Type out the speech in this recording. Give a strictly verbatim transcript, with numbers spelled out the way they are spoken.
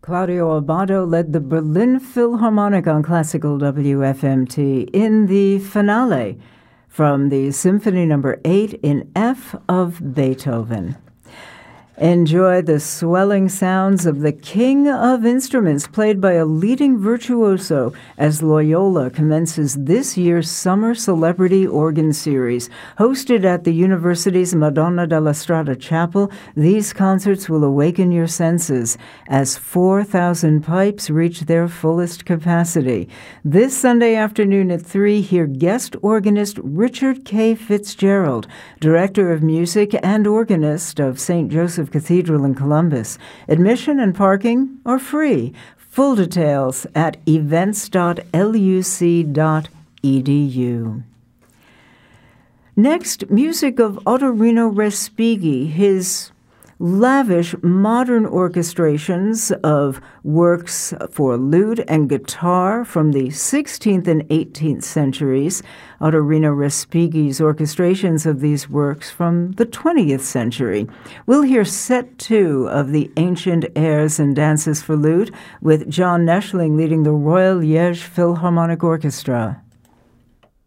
Claudio Abbado led the Berlin Philharmonic on Classical W F M T in the finale from the Symphony Number eight in F of Beethoven. Enjoy the swelling sounds of the King of Instruments played by a leading virtuoso as Loyola commences this year's Summer Celebrity Organ Series. Hosted at the university's Madonna della Strada Chapel, these concerts will awaken your senses as four thousand pipes reach their fullest capacity. This Sunday afternoon at three, hear guest organist Richard K. Fitzgerald, director of music and organist of Saint Joseph Cathedral in Columbus. Admission and parking are free. Full details at events dot l u c dot e d u. Next, music of Ottorino Respighi, his lavish modern orchestrations of works for lute and guitar from the sixteenth and eighteenth centuries. Ottorino Respighi's orchestrations of these works from the twentieth century. We'll hear set two of the Ancient Airs and Dances for Lute with John Neschling leading the Royal Liège Philharmonic Orchestra.